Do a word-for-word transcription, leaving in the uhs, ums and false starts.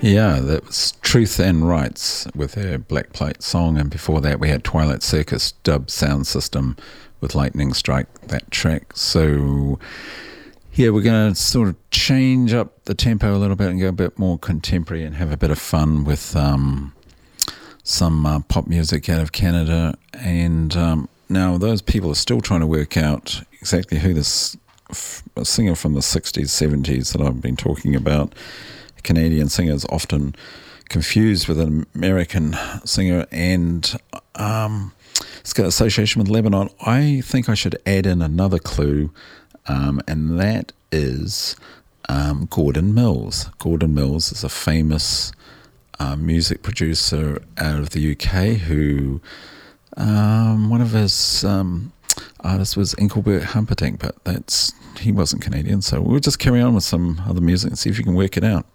Yeah, that was Truth and Rights with their Black Plate song, and before that we had Twilight Circus Dub Sound System with Lightning Strike, that track. So yeah, we're going to sort of change up the tempo a little bit and go a bit more contemporary and have a bit of fun with um, some uh, pop music out of Canada. And um, now those people are still trying to work out exactly who this f- singer from the sixties, seventies that I've been talking about. Canadian singer is often confused with an American singer, and um, it's got association with Lebanon. I think I should add in another clue, um, and that is um, Gordon Mills. Gordon Mills is a famous uh, music producer out of the U K who um, one of his um, artists was Engelbert Humperdinck, but that's he wasn't Canadian. So we'll just carry on with some other music and see if you can work it out.